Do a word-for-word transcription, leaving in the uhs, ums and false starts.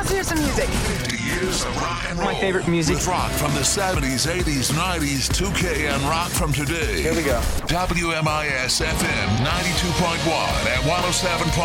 Let's hear some music. fifty years of rock and roll. My favorite music. With rock from the seventies, eighties, nineties, two K, and rock from today. Here we go. W M I S F M ninety-two point one and one oh seven point